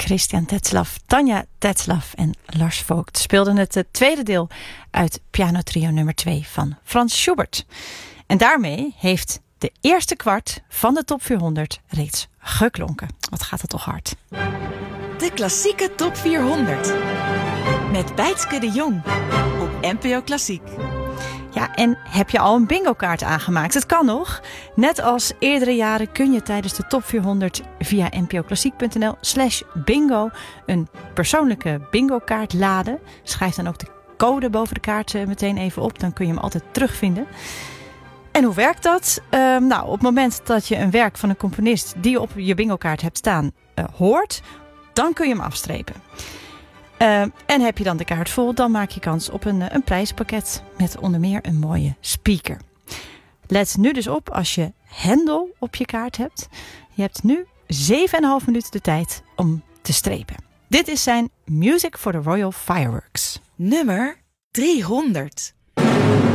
Christian Tetzlaff, Tanja Tetzlaff en Lars Vogt speelden het tweede deel uit pianotrio nummer 2 van Franz Schubert. En daarmee heeft de eerste kwart van de top 400 reeds geklonken. Wat gaat het toch hard. De klassieke top 400. Met Bijtske de Jong op NPO Klassiek. Ja, en heb je al een bingo-kaart aangemaakt? Het kan nog. Net als eerdere jaren kun je tijdens de top 400 via npoklassiek.nl/bingo een persoonlijke bingo-kaart laden. Schrijf dan ook de code boven de kaart meteen even op. Dan kun je hem altijd terugvinden. En hoe werkt dat? Op het moment dat je een werk van een componist die je op je bingo-kaart hebt staan hoort, dan kun je hem afstrepen. En heb je dan de kaart vol, dan maak je kans op een prijzenpakket met onder meer een mooie speaker. Let nu dus op als je Händel op je kaart hebt. Je hebt nu 7,5 minuten de tijd om te strepen. Dit is zijn Music for the Royal Fireworks. Nummer 300.